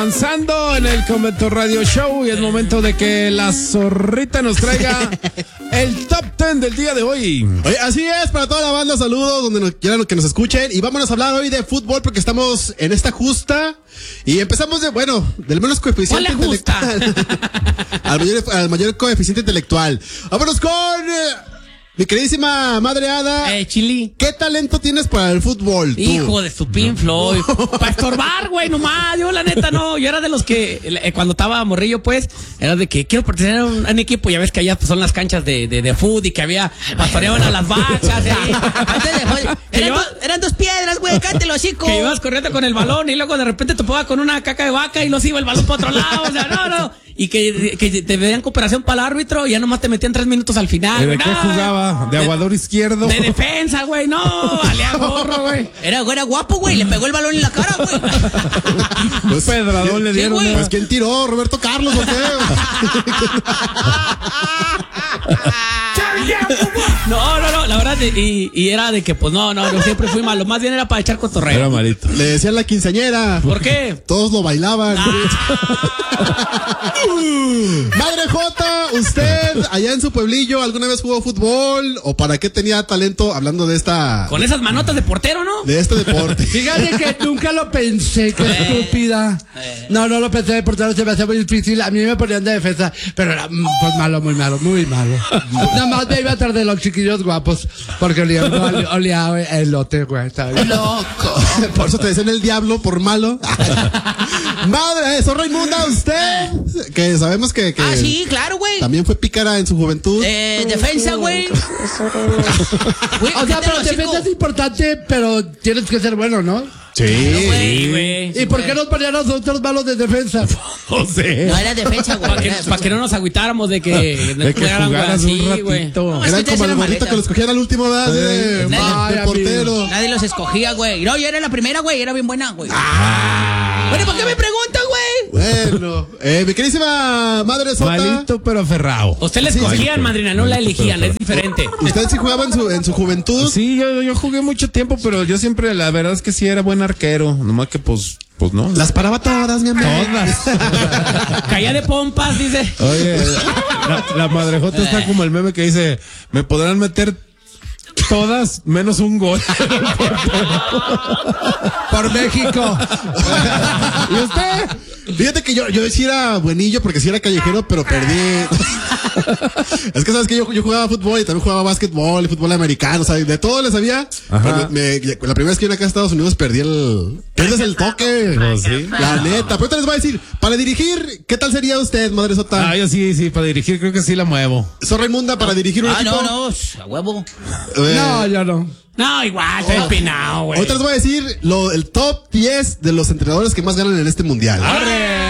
avanzando en el Convento Radio Show y es momento de que la zorrita nos traiga el top 10 del día de hoy. Oye, así es, para toda la banda, saludos donde quieran que nos escuchen y vámonos a hablar hoy de fútbol porque estamos en esta justa y empezamos del menos coeficiente intelectual al mayor coeficiente intelectual. Vámonos con mi queridísima madre Ada. Chili. ¿Qué talento tienes para el fútbol, tú? Hijo de su Pink Floyd. Para estorbar, güey, nomás. Yo, la neta, no. Yo era de los que, cuando estaba morrillo, pues, era de que quiero pertenecer a un equipo. Ya ves que allá pues, son las canchas de fútbol y que había, pastoreaban a las vacas. Eran dos piedras, güey, cállate los hocico. Que ibas corriendo con el balón y luego de repente topaba con una caca de vaca y luego se iba el balón para otro lado. O sea, no. Y que te veían cooperación para el árbitro y ya nomás te metían 3 minutos al final. ¿De qué jugaba? ¿De aguador izquierdo? De defensa, güey, no, valía gorro, güey. Era guapo, güey, le pegó el balón en la cara, güey. Pues pedradón le dieron. Pues ¿quién tiró? ¿Roberto Carlos o qué? No, la verdad, y era de que, pues, no, yo siempre fui malo, más bien era para echar cotorreo. Era malito. Le decían la quinceañera. ¿Por qué? Todos lo bailaban. Madre Jota, ¿usted allá en su pueblillo alguna vez jugó fútbol? ¿O para qué tenía talento hablando de esta... Con esas manotas de portero, ¿no? De este deporte? Fíjate que nunca lo pensé, qué estúpida. No lo pensé de portero, se me hacía muy difícil. A mí me ponían de defensa, pero era pues malo, muy malo. Nada más me iba a traer de los chiquillos guapos, porque olía elote, güey, ¿sabes? Loco. Por eso te decían el diablo, por malo. Madre, eso Raimunda, usted, que sabemos que sí, claro, güey. también fue pícara en su juventud. Defensa, güey. O sea, pero defensa es importante, pero tienes que ser bueno, ¿no? Sí, güey. ¿Y por qué nos ponían a nosotros malos de defensa? No sé. No era defensa, güey. Para que no nos agüitáramos de que jugaras un ratito. No, eran como el gordito que lo escogían al último, ¿verdad? De portero. Nadie los escogía, güey. No, yo era la primera, güey. Era bien buena, güey. Bueno, ¿por qué me preguntan, güey? Bueno, mi queridísima madre Sota. Malito pero aferrado. Usted la escogían, madrina, no la elegían, es diferente. ¿Usted sí jugaba en su juventud? Sí, yo jugué mucho tiempo, pero yo siempre, la verdad es que sí era buen arquero. Nomás que pues no. Las paraba todas, mi amor. Todas. Caía de pompas, dice. Oye, la madrejota está como el meme que dice, me podrán meter todas menos un gol. Por México. ¿Y usted? Fíjate que yo sí era buenillo porque sí era callejero, pero perdí. Es que sabes que yo jugaba fútbol y también jugaba básquetbol y fútbol americano, o sea, de todo le sabía. Pero la primera vez que vine acá a Estados Unidos pierdes el toque. No, sí. La neta. Pero ahorita les voy a decir, para dirigir, ¿qué tal sería usted, madre Sota? Yo sí, para dirigir creo que sí la muevo. ¿Sos Raimunda para dirigir un equipo? No, a huevo. No, yo no. No, igual, estoy empinado, güey. Ahorita les voy a decir el top 10 de los entrenadores que más ganan en este mundial. ¡Arre!